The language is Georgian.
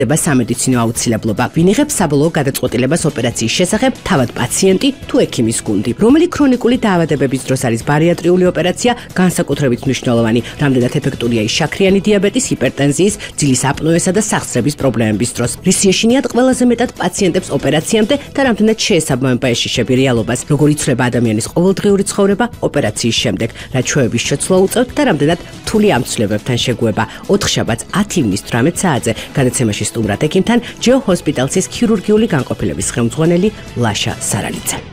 სამედიცინო აუცილებლობა. ვინ იღებს საბოლოო გადაწყვეტილებას ოპერაციის შესახებ, თავად პაციენტი თუ ექიმის გუნდი. რომელი ქრონიკული დაავადებების დროს არის ბარიატრიული ოპერაცია განსაკუთრებით მნიშვნელოვანი, რამდენად ეფექტურია ის შაქრიანი დიაბეტის, ჰიპერტენზიის, ძილის აპნოესა და სახსრების პრობლემების დროს. რის ეშინიათ ყველაზე მეტად პაციენტებს ოპერაციამდე და რამდენად შეესაბამება ეშიშები რეალობას, როგორ იცვლება ადამიანის ყოველდღიური ცხოვრება ოპერაციის შემდეგ, რა ჩვევების შეცვლა უწევთ და რამდენად რთული ამ ცვლილებებთან შეგუება. 4 შაბათს 10 ივნის 18 საათზე გადაცემაში სტუმრად ექიმთან ჯეო ჰოსპიტალსის ქირურგიული განყოფილების ხელმძღვანელი ლაშა სარალიძე.